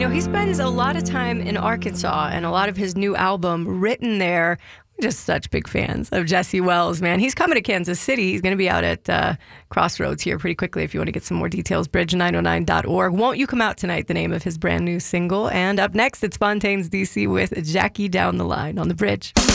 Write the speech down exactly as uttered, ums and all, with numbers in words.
know, he spends a lot of time in Arkansas, and a lot of his new album written there. We're just such big fans of Jesse Wells, man. He's coming to Kansas City. He's going to be out at uh, Crossroads here pretty quickly if you want to get some more details. bridge nine oh nine dot org. Won't You Come Out Tonight, the name of his brand new single. And up next, it's Fontaine's D C with Jackie Down the Line on The Bridge.